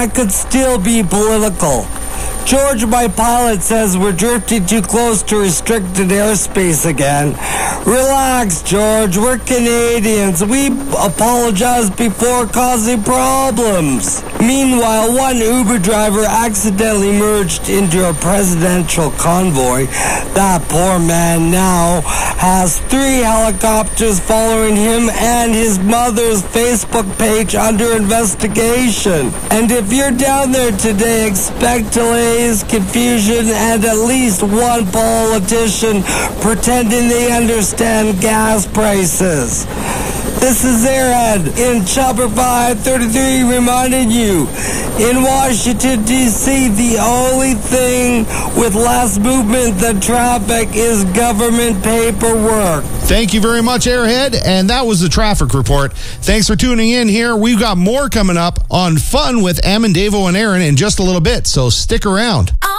that could still be political. George, my pilot, says we're drifting too close to restricted airspace again. Relax, George. We're Canadians. We apologize before causing problems. Meanwhile, one Uber driver accidentally merged into a presidential convoy. That poor man now has 3 helicopters following him and his mother's Facebook page under investigation. And if you're down there today, expect delays, confusion, and at least one politician pretending they understand gas prices. This is Airhead in Chopper 533 reminding you, in Washington, D.C., the only thing with less movement than traffic is government paperwork. Thank you very much, Airhead. And that was the traffic report. Thanks for tuning in here. We've got more coming up on Fun with Em and Davo and Aaron in just a little bit, so stick around.